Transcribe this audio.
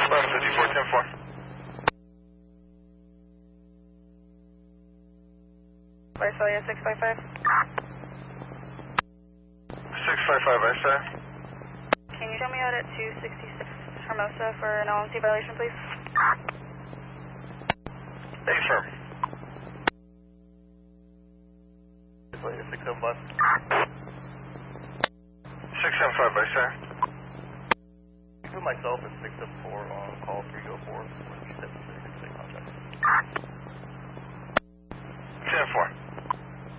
1154, 10-4. Visalia 655. 655, I say. Can you show me out at 266 Hermosa for an LMC violation, please? Affirm. Visalia 675. 675, I say. You put myself at 674 on call 304. 76, contact. 10-4.